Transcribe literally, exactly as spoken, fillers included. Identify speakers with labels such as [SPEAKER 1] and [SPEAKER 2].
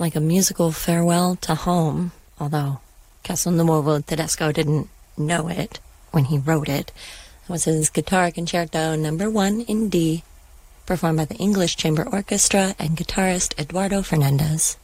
[SPEAKER 1] like a musical farewell to home, although Castelnuovo Tedesco didn't know it when he wrote it. It was his Guitar Concerto number one in D, performed by the English Chamber Orchestra and guitarist Eduardo Fernandez.